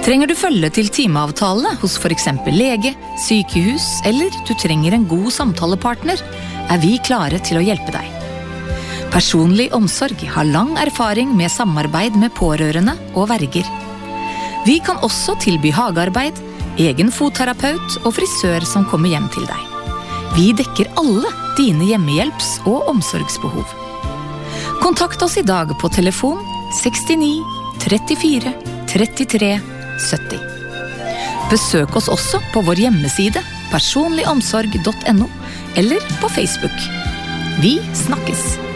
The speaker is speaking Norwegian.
Trenger du følge til timeavtale hos for eksempel lege, sykehus, eller du trenger en god samtalepartner, vi klare til å hjelpe deg. Personlig omsorg har lang erfaring med samarbeid med pårørende og verger. Vi kan også tilby hagearbeid, egen fotterapeut og frisør som kommer hjem til deg. Vi dekker alle dine hjemmehjelps- og omsorgsbehov. Kontakt oss i dag på telefon 69 34 33 70. Besøk oss også på vår hjemmeside personligomsorg.no eller på Facebook. Vi snakkes!